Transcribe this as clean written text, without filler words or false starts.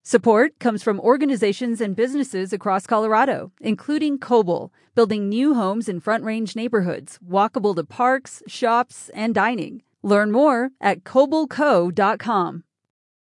Support comes from organizations and businesses across Colorado, including Koble, building new homes in Front Range neighborhoods, walkable to parks, shops, and dining. Learn more at kobleco.com.